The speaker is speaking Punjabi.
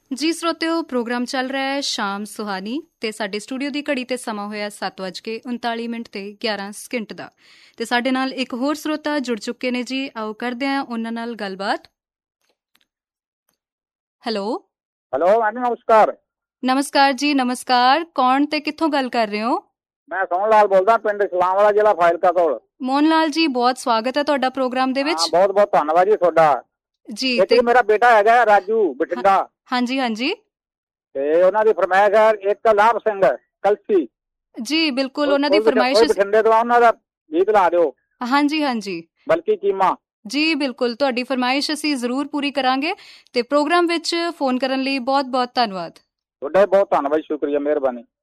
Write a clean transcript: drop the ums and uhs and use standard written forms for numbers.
ਜੀ ਸਰੋਤਿਓ, ਪ੍ਰੋਗਰਾਮ ਚੱਲ ਰਿਹਾ ਹੈ ਸ਼ਾਮ ਸੁਹਾਨੀ ਤੇ ਸਾਡੇ ਸਟੂਡੀਓ ਦੀ ਘੜੀ ਤੇ ਸਮਾਂ ਹੋਇਆ 7:39 ਤੇ 11 ਸਕਿੰਟ ਦਾ। ਤੇ ਸਾਡੇ ਨਾਲ ਇੱਕ ਹੋਰ ਸਰੋਤਾ ਜੁੜ ਚੁੱਕੇ ਨੇ ਜੀ। ਆਓ ਕਰਦੇ ਹਾਂ ਉਹਨਾਂ ਨਾਲ ਗੱਲਬਾਤ। ਹੈਲੋ ਨਮਸਕਾਰ। ਨਮਸਕਾਰ ਜੀ, ਨਮਸਕਾਰ। ਕੌਣ ਤੇ ਕਿੱਥੋਂ ਗੱਲ ਕਰ ਰਹੇ ਹੋ? ਮੈਂ ਸੋਹਣ ਲਾਲ ਬੋਲਦਾ, ਪਿੰਡ ਇਸਲਾਮਾਬਾਦ, ਜ਼ਿਲ੍ਹਾ ਫਾਜ਼ਿਲਕਾ ਕੋਲ। ਮੋਹਨ ਲਾਲ ਜੀ, ਬਹੁਤ ਸਵਾਗਤ ਹੈ ਤੁਹਾਡਾ ਪ੍ਰੋਗਰਾਮ ਦੇ ਵਿੱਚ। ਬਹੁਤ ਬਹੁਤ ਧੰਨਵਾਦ ਜੀ ਤੁਹਾਡਾ ਜੀ। ਤੇ ਮੇਰਾ ਬੇਟਾ ਹੈਗਾ ਰਾਜੂ ਬਠਿੰਡਾ। ਹਾਂਜੀ ਹਾਂਜੀ। ਤੇ ਉਹਨਾਂ ਦੀ ਫਰਮਾਇਸ਼ ਹੈ ਇੱਕ ਲਾਭ ਸਿੰਘ ਕਲਸੀ। ਜੀ ਬਿਲਕੁਲ, ਉਹਨਾਂ ਦੀ ਫਰਮਾਇਸ਼ ਬਠਿੰਡੇ ਤੋਂ, ਉਹਨਾਂ ਦਾ ਗੀਤ ਲਾ ਦਿਓ। ਹਾਂਜੀ ਹਾਂਜੀ, ਬਲਕਿ ਕੀਮਾ। ਜੀ ਬਿਲਕੁਲ, ਤੁਹਾਡੀ ਫਰਮਾਇਸ਼ ਅਸੀਂ ਜ਼ਰੂਰ ਪੂਰੀ ਕਰਾਂਗੇ। ਤੇ ਪ੍ਰੋਗਰਾਮ ਵਿੱਚ ਫੋਨ ਕਰਨ ਲਈ ਬਹੁਤ ਬਹੁਤ ਧੰਨਵਾਦ ਤੁਹਾਡਾ। ਬਹੁਤ ਧੰਨਵਾਦ, ਸ਼ੁਕਰੀਆ, ਮਿਹਰਬਾਨੀ।